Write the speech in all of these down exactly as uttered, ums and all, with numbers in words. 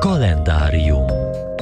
Kalendárium.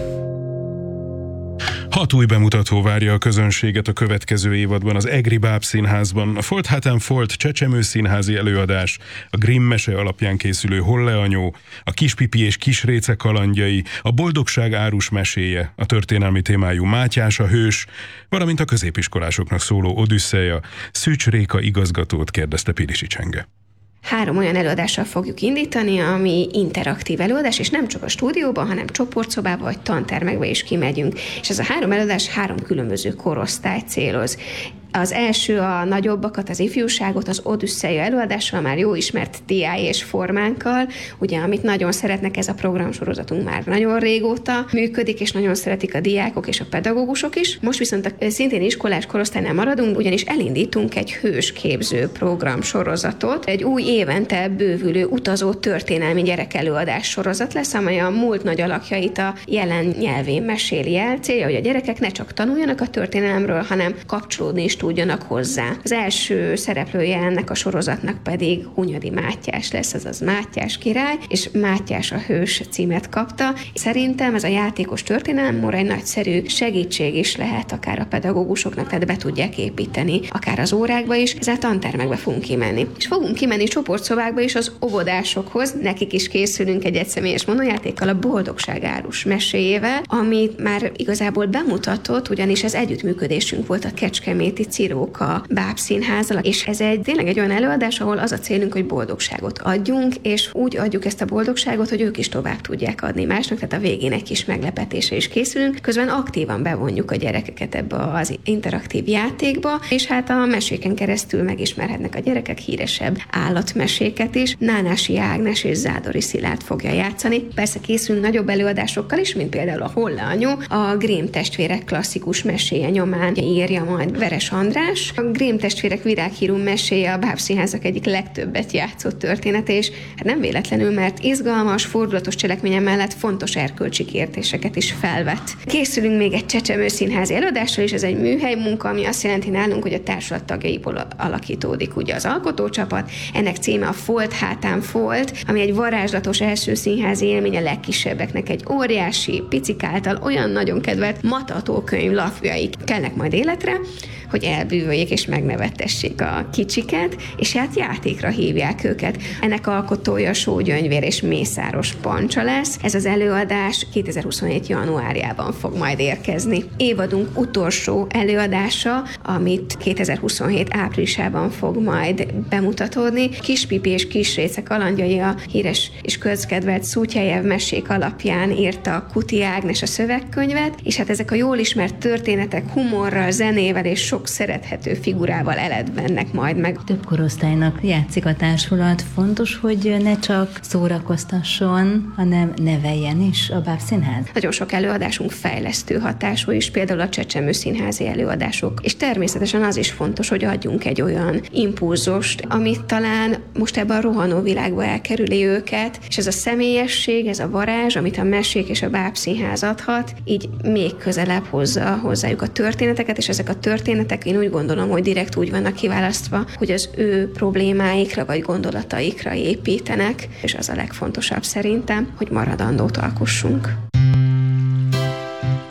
Hat új bemutató várja a közönséget a következő évadban az Egri Bábszínházban. A Folt hát and Folt csecsemő színházi előadás, a Grimm mese alapján készülő Holle anyó, a Kispipi és Kisréce kalandjai, a Boldogság árus meséje, a történelmi témájú Mátyás a hős, valamint a középiskolásoknak szóló Odüsszeja. Szűcs Réka igazgatót kérdezte Pilisi Csenge. Három olyan előadással fogjuk indítani, ami interaktív előadás, és nem csak a stúdióban, hanem csoportszobába vagy tantermekbe is kimegyünk. És ez a három előadás három különböző korosztályt céloz. Az első a nagyobbakat, az ifjúságot, az Odüsszeja előadással, már jó ismert té i és formánkkal, ugye, amit nagyon szeretnek, ez a programsorozatunk már nagyon régóta működik, és nagyon szeretik a diákok és a pedagógusok is. Most viszont a szintén iskolás korosztálynál maradunk, ugyanis elindítunk egy hősképző programsorozatot. Egy új évente bővülő utazó történelmi gyerekelőadás sorozat lesz, amely a múlt nagy alakjait a jelen nyelvén meséli el. Célja, hogy a gyerekek ne csak tanuljanak a történelemről, hanem kapcsolódni is tudjanak hozzá. Az első szereplője ennek a sorozatnak pedig Hunyadi Mátyás lesz, azaz Mátyás király, és Mátyás a hős címet kapta. Szerintem ez a játékos történelem egy nagyszerű segítség is lehet akár a pedagógusoknak, tehát be tudják építeni akár az órákba is, ezzel tantermekbe fogunk kimenni. És fogunk kimenni csoportszobákba is az óvodásokhoz, nekik is készülünk egy egyszemélyes monójátékkal, a Boldogság árus meséjével, amit már igazából bemutatott, ugyanis ez együttműködésünk volt a Kecskeméti Ciróka Bábszínházzal, és ez egy tényleg egy olyan előadás, ahol az a célunk, hogy boldogságot adjunk, és úgy adjuk ezt a boldogságot, hogy ők is tovább tudják adni másnak, tehát a végén egy kis meglepetésre is készülünk, közben aktívan bevonjuk a gyerekeket ebbe az interaktív játékba, és hát a meséken keresztül megismerhetnek a gyerekek híresebb állatmeséket is. Nánási Ágnes és Zádori Szilárd fogja játszani. Persze készülünk nagyobb előadásokkal is, mint például a Holle anyó, a Grimm testvérek klasszikus meséje nyomán írja majd Veres András. A Grimm testvérek világhírű meséje a Bábszínházak egyik legtöbbet játszott története, és hát nem véletlenül, mert izgalmas, fordulatos cselekménye mellett fontos erkölcsi kérdéseket is felvet. Készülünk még egy csecsemő színházi előadással, és ez egy műhely munka, ami azt jelenti nálunk, hogy a társulat tagjaiból alakítódik ugye az alkotócsapat. Ennek címe a Folt hát and Folt, ami egy varázslatos első színházi élmény a legkisebbeknek, egy óriási, picik által olyan nagyon kedvelt matatókönyv lapjaik kelnek majd életre, hogy elbűvöljék és megnevettessék a kicsiket, és hát játékra hívják őket. Ennek alkotója Sógyöngyvér és Mészáros Pancsa lesz. Ez az előadás kétezer-huszonhét januárjában fog majd érkezni. Évadunk utolsó előadása, amit kétezer-huszonhét áprilisában fog majd bemutatódni. Kispipi és Kisréce kalandjai, a híres és közkedvelt Szútyájev mesék alapján írta Kuti Ágnes a szövegkönyvet, és hát ezek a jól ismert történetek humorral, zenével és sok szerethető figurával eledbennek majd meg. Több korosztálynak játszik a társulat. Fontos, hogy ne csak szórakoztasson, hanem neveljen is a Bábszínház. Nagyon sok előadásunk fejlesztő hatású is, például a csecsemő színházi előadások. És természetesen az is fontos, hogy adjunk egy olyan impulzust, amit talán most ebben a rohanó világba elkerüli őket, és ez a személyesség, ez a varázs, amit a mesék és a Bábszínház adhat, így még közelebb hozza hozzájuk a történeteket, és ezek a történetek, én úgy gondolom, hogy direkt úgy vannak kiválasztva, hogy az ő problémáikra vagy gondolataikra építenek, és az a legfontosabb szerintem, hogy maradandót alkossunk.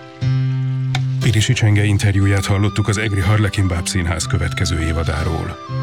Pilisi Csenge interjúját hallottuk az Egri Harlekin Bábszínház következő évadáról.